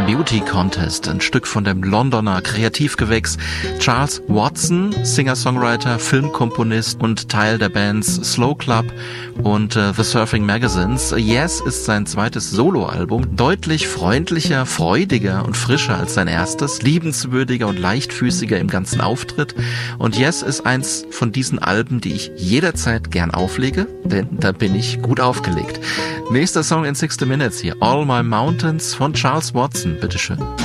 Beauty Contest, ein Stück von dem Londoner Kreativgewächs Charles Watson, Singer-Songwriter, Filmkomponist und Teil der Bands Slow Club und The Surfing Magazines. Yes ist sein zweites Soloalbum, deutlich freundlicher, freudiger und frischer als sein erstes, liebenswürdiger und leichtfüßiger im ganzen Auftritt. Und Yes ist eins von diesen Alben, die ich jederzeit gern auflege, denn da bin ich gut aufgelegt. Nächster Song in 60 Minutes hier, All My Mountains von Charles Watson, bitteschön.